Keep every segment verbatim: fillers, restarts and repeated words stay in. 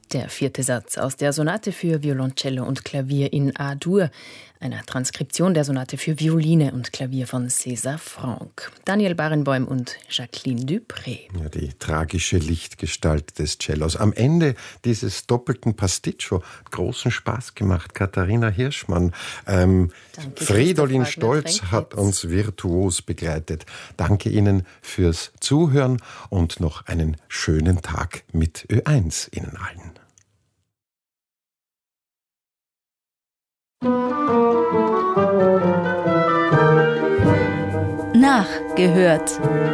Der vierte Satz aus der Sonate für Violoncello und Klavier in A-Dur, einer Transkription der Sonate für Violine und Klavier von César Franck. Daniel Barenboim und Jacqueline Dupré. Ja, die tragische Lichtgestalt des Cellos. Am Ende dieses doppelten Pasticcio hat großen Spaß gemacht. Katharina Hirschmann. Ähm, Fridolin Stolz hat uns virtuos begleitet. Danke Ihnen fürs Zuhören und noch einen schönen Tag mit Ö eins Ihnen allen. Nachgehört.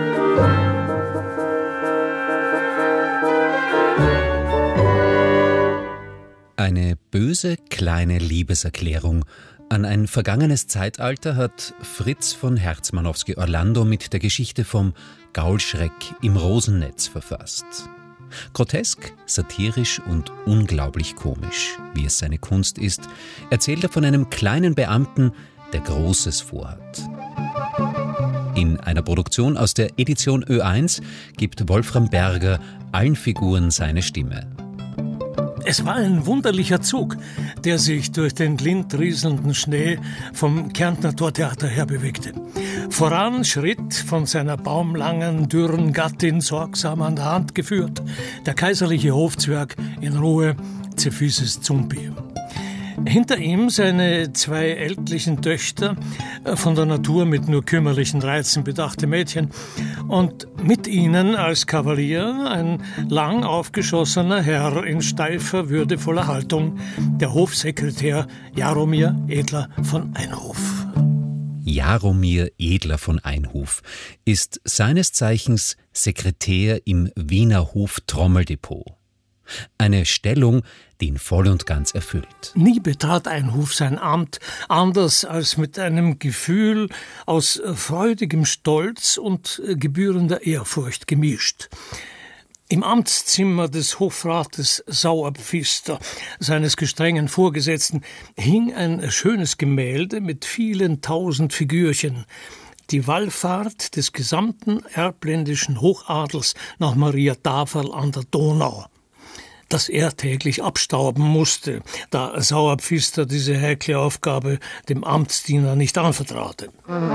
Eine böse kleine Liebeserklärung an ein vergangenes Zeitalter hat Fritz von Herzmanowski-Orlando mit der Geschichte vom Gaulschreck im Rosennetz verfasst. Grotesk, satirisch und unglaublich komisch, wie es seine Kunst ist, erzählt er von einem kleinen Beamten, der Großes vorhat. In einer Produktion aus der Edition Ö eins gibt Wolfram Berger allen Figuren seine Stimme. Es war ein wunderlicher Zug, der sich durch den glindrieselnden Schnee vom Kärntner Tortheater her bewegte. Voran schritt, von seiner baumlangen, dürren Gattin sorgsam an der Hand geführt, der kaiserliche Hofzwerg in Ruhe, Zephysis Zumpi. Hinter ihm seine zwei ältlichen Töchter, von der Natur mit nur kümmerlichen Reizen bedachte Mädchen, und mit ihnen als Kavalier ein lang aufgeschossener Herr in steifer, würdevoller Haltung, der Hofsekretär Jaromir Edler von Einhof. Jaromir Edler von Einhof ist seines Zeichens Sekretär im Wiener Hof Trommeldepot. Eine Stellung, die ihn voll und ganz erfüllt. Nie betrat Einhof sein Amt anders als mit einem Gefühl aus freudigem Stolz und gebührender Ehrfurcht gemischt. Im Amtszimmer des Hofrates Sauerpfister, seines gestrengen Vorgesetzten, hing ein schönes Gemälde mit vielen tausend Figürchen. Die Wallfahrt des gesamten erbländischen Hochadels nach Maria Taferl an der Donau, das er täglich abstauben musste, da Sauerpfister diese heikle Aufgabe dem Amtsdiener nicht anvertraute.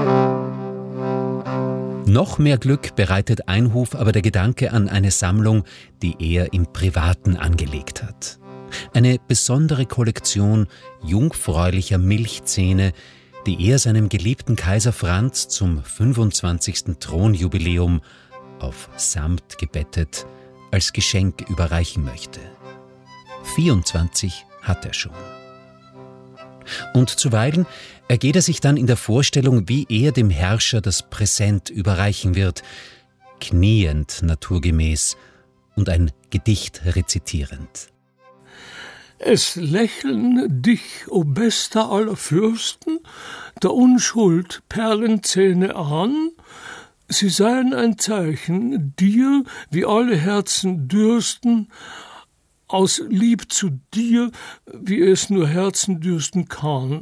Noch mehr Glück bereitet Einhof aber der Gedanke an eine Sammlung, die er im Privaten angelegt hat. Eine besondere Kollektion jungfräulicher Milchzähne, die er seinem geliebten Kaiser Franz zum fünfundzwanzigsten Thronjubiläum auf Samt gebettet als Geschenk überreichen möchte. vierundzwanzig hat er schon. Und zuweilen ergeht er sich dann in der Vorstellung, wie er dem Herrscher das Präsent überreichen wird, kniend naturgemäß und ein Gedicht rezitierend. Es lächeln dich, o bester aller Fürsten, der Unschuld Perlenzähne an, sie seien ein Zeichen, dir, wie alle Herzen dürsten, aus Lieb zu dir, wie es nur Herzen dürsten kann.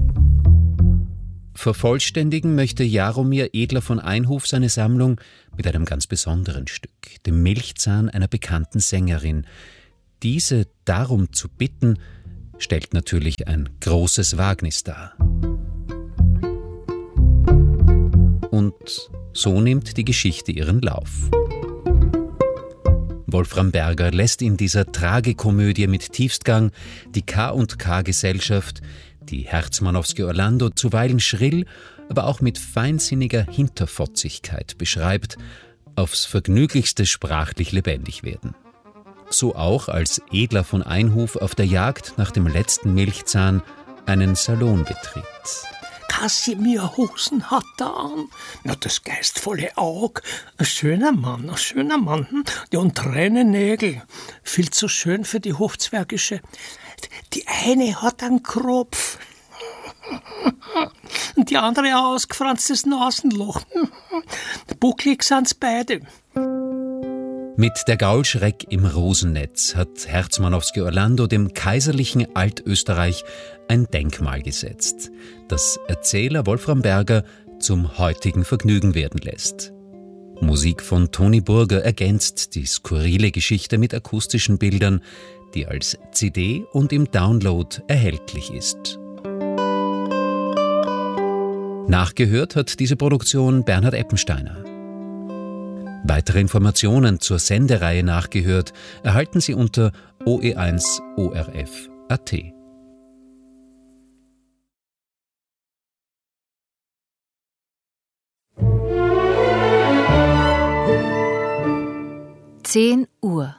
Vervollständigen möchte Jaromir Edler von Einhof seine Sammlung mit einem ganz besonderen Stück, dem Milchzahn einer bekannten Sängerin. Diese darum zu bitten, stellt natürlich ein großes Wagnis dar. Und so nimmt die Geschichte ihren Lauf. Wolfram Berger lässt in dieser Tragikomödie mit Tiefstgang die K und K-Gesellschaft, die Herzmanowski-Orlando zuweilen schrill, aber auch mit feinsinniger Hinterfotzigkeit beschreibt, aufs Vergnüglichste sprachlich lebendig werden. So auch als Edler von Einhof auf der Jagd nach dem letzten Milchzahn einen Salon betritt. Kasimierhosen hat er an. Na, das geistvolle Aug. Ein schöner Mann, ein schöner Mann. Ja, und Tränennägel. Viel zu schön für die Hofzwergische. Die eine hat einen Kropf. Und die andere ein ausgefranstes Nasenloch. Bucklig sind's beide. Mit der Gaulschreck im Rosennetz hat Herzmanowski-Orlando dem kaiserlichen Altösterreich ein Denkmal gesetzt, das Erzähler Wolfram Berger zum heutigen Vergnügen werden lässt. Musik von Toni Burger ergänzt die skurrile Geschichte mit akustischen Bildern, die als C D und im Download erhältlich ist. Nachgehört hat diese Produktion Bernhard Eppensteiner. Weitere Informationen zur Sendereihe Nachgehört erhalten Sie unter o e eins punkt o r f punkt a t. zehn Uhr.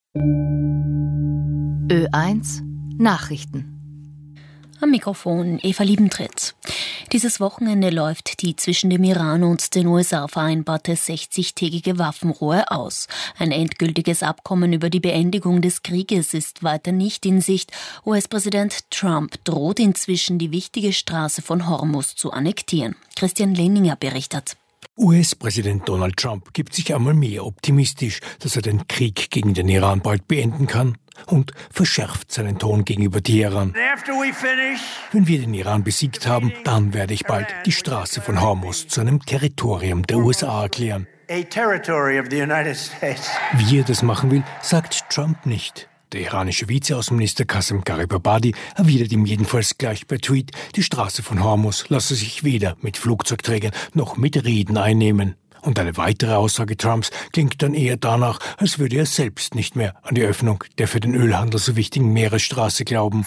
Ö eins Nachrichten. Am Mikrofon Eva Liebentritt. Dieses Wochenende läuft die zwischen dem Iran und den U S A vereinbarte sechzigtägige Waffenruhe aus. Ein endgültiges Abkommen über die Beendigung des Krieges ist weiter nicht in Sicht. U S-Präsident Trump droht inzwischen, die wichtige Straße von Hormuz zu annektieren. Christian Lehninger berichtet. U S-Präsident Donald Trump gibt sich einmal mehr optimistisch, dass er den Krieg gegen den Iran bald beenden kann, und verschärft seinen Ton gegenüber Teheran. Wenn wir den Iran besiegt haben, dann werde ich bald die Straße von Hormuz zu einem Territorium der U S A erklären. Wie er das machen will, sagt Trump nicht. Der iranische Vizeaußenminister Qasem Garibabadi erwidert ihm jedenfalls gleich per Tweet, die Straße von Hormuz lasse sich weder mit Flugzeugträgern noch mit Reden einnehmen. Und eine weitere Aussage Trumps klingt dann eher danach, als würde er selbst nicht mehr an die Öffnung der für den Ölhandel so wichtigen Meeresstraße glauben.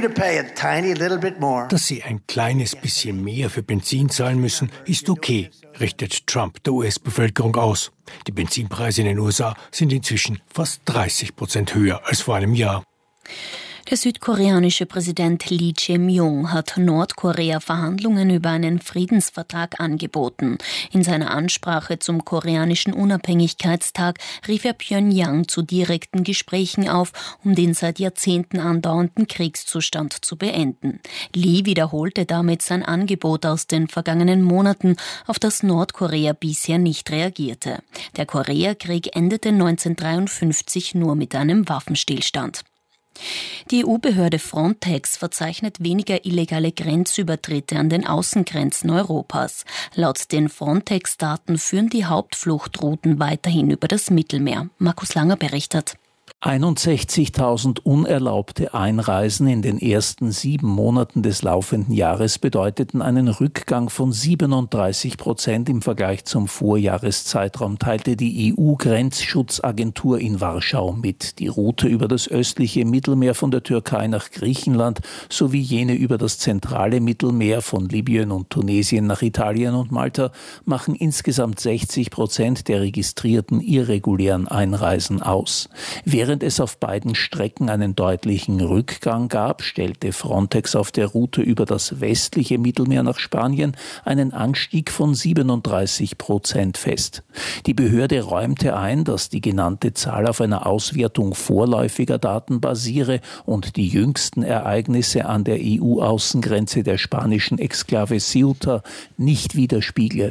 Dass sie ein kleines bisschen mehr für Benzin zahlen müssen, ist okay, richtet Trump der U S-Bevölkerung aus. Die Benzinpreise in den U S A sind inzwischen fast dreißig Prozent höher als vor einem Jahr. Der südkoreanische Präsident Lee Jae-myung hat Nordkorea Verhandlungen über einen Friedensvertrag angeboten. In seiner Ansprache zum koreanischen Unabhängigkeitstag rief er Pjöngjang zu direkten Gesprächen auf, um den seit Jahrzehnten andauernden Kriegszustand zu beenden. Lee wiederholte damit sein Angebot aus den vergangenen Monaten, auf das Nordkorea bisher nicht reagierte. Der Koreakrieg endete neunzehnhundertdreiundfünfzig nur mit einem Waffenstillstand. Die E U-Behörde Frontex verzeichnet weniger illegale Grenzübertritte an den Außengrenzen Europas. Laut den Frontex-Daten führen die Hauptfluchtrouten weiterhin über das Mittelmeer. Markus Langer berichtet. einundsechzigtausend unerlaubte Einreisen in den ersten sieben Monaten des laufenden Jahres bedeuteten einen Rückgang von siebenunddreißig Prozent im Vergleich zum Vorjahreszeitraum, teilte die E U-Grenzschutzagentur in Warschau mit. Die Route über das östliche Mittelmeer von der Türkei nach Griechenland sowie jene über das zentrale Mittelmeer von Libyen und Tunesien nach Italien und Malta machen insgesamt sechzig Prozent der registrierten irregulären Einreisen aus. Während es auf beiden Strecken einen deutlichen Rückgang gab, stellte Frontex auf der Route über das westliche Mittelmeer nach Spanien einen Anstieg von siebenunddreißig Prozent fest. Die Behörde räumte ein, dass die genannte Zahl auf einer Auswertung vorläufiger Daten basiere und die jüngsten Ereignisse an der E U-Außengrenze der spanischen Exklave Ceuta nicht widerspiegle.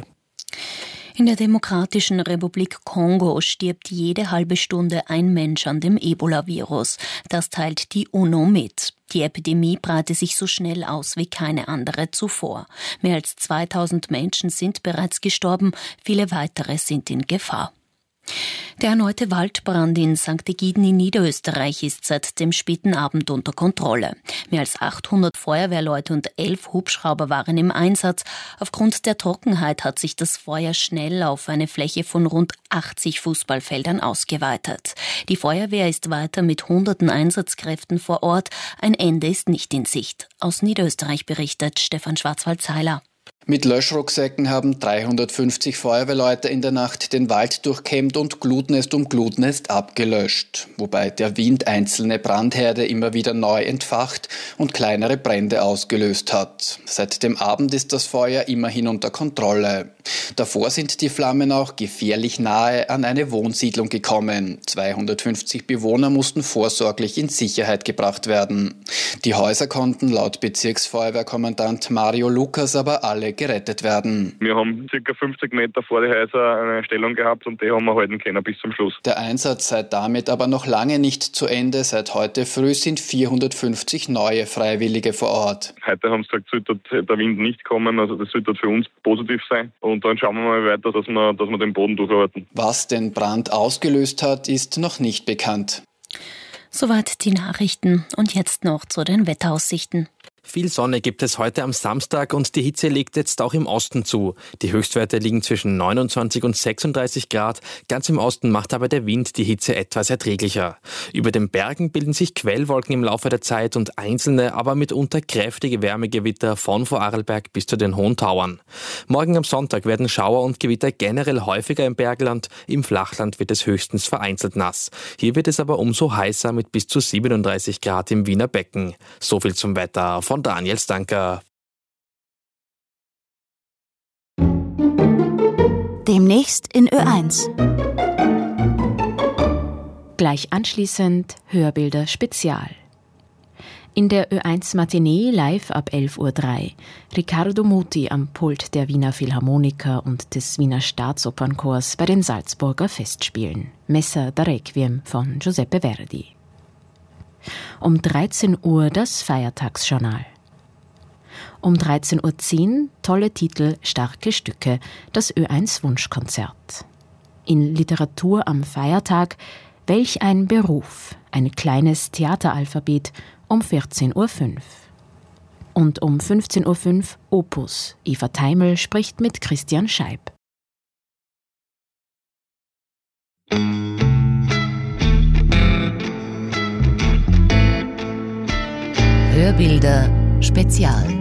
In der Demokratischen Republik Kongo stirbt jede halbe Stunde ein Mensch an dem Ebola-Virus. Das teilt die UNO mit. Die Epidemie breite sich so schnell aus wie keine andere zuvor. Mehr als zweitausend Menschen sind bereits gestorben, viele weitere sind in Gefahr. Der erneute Waldbrand in Sankt Egiden in Niederösterreich ist seit dem späten Abend unter Kontrolle. Mehr als achthundert Feuerwehrleute und elf Hubschrauber waren im Einsatz. Aufgrund der Trockenheit hat sich das Feuer schnell auf eine Fläche von rund achtzig Fußballfeldern ausgeweitet. Die Feuerwehr ist weiter mit hunderten Einsatzkräften vor Ort. Ein Ende ist nicht in Sicht. Aus Niederösterreich berichtet Stefan Schwarzwald-Seiler. Mit Löschrucksäcken haben dreihundertfünfzig Feuerwehrleute in der Nacht den Wald durchkämmt und Glutnest um Glutnest abgelöscht, wobei der Wind einzelne Brandherde immer wieder neu entfacht und kleinere Brände ausgelöst hat. Seit dem Abend ist das Feuer immerhin unter Kontrolle. Davor sind die Flammen auch gefährlich nahe an eine Wohnsiedlung gekommen. zweihundertfünfzig Bewohner mussten vorsorglich in Sicherheit gebracht werden. Die Häuser konnten laut Bezirksfeuerwehrkommandant Mario Lukas aber alle gerettet werden. Wir haben ca. fünfzig Meter vor die Häuser eine Stellung gehabt und die haben wir halten können bis zum Schluss. Der Einsatz sei damit aber noch lange nicht zu Ende. Seit heute früh sind vierhundertfünfzig neue Freiwillige vor Ort. Heute haben sie gesagt, sollte der Wind nicht kommen, also das sollte für uns positiv sein. Und dann schauen wir mal weiter, dass wir, dass wir den Boden durcharbeiten. Was den Brand ausgelöst hat, ist noch nicht bekannt. Soweit die Nachrichten und jetzt noch zu den Wetteraussichten. Viel Sonne gibt es heute am Samstag und die Hitze legt jetzt auch im Osten zu. Die Höchstwerte liegen zwischen neunundzwanzig und sechsunddreißig Grad. Ganz im Osten macht aber der Wind die Hitze etwas erträglicher. Über den Bergen bilden sich Quellwolken im Laufe der Zeit und einzelne, aber mitunter kräftige Wärmegewitter von Vorarlberg bis zu den Hohen Tauern. Morgen am Sonntag werden Schauer und Gewitter generell häufiger im Bergland. Im Flachland wird es höchstens vereinzelt nass. Hier wird es aber umso heißer mit bis zu siebenunddreißig Grad im Wiener Becken. So viel zum Wetter von Daniel Stanker. Demnächst in Ö eins. Gleich anschließend Hörbilder Spezial. In der Ö eins Matinee live ab elf Uhr drei. Riccardo Muti am Pult der Wiener Philharmoniker und des Wiener Staatsopernchors bei den Salzburger Festspielen. Messa da Requiem von Giuseppe Verdi. Um dreizehn Uhr das Feiertagsjournal. Um dreizehn Uhr zehn tolle Titel, starke Stücke, das Ö eins Wunschkonzert. In Literatur am Feiertag, welch ein Beruf, ein kleines Theateralphabet um vierzehn Uhr fünf. Und um fünfzehn Uhr fünf Opus, Eva Teimel spricht mit Christian Scheib. Hörbilder Spezial.